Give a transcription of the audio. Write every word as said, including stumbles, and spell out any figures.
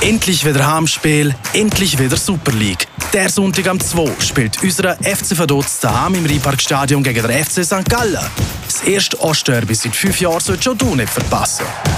Endlich wieder Heimspiel, endlich wieder Super League. Der Sonntag am zwei spielt unser F C Vaduz daheim im Rheinparkstadion gegen den F C Sankt Gallen. Das erste Ostderby seit fünf Jahren solltest schon du nicht verpassen.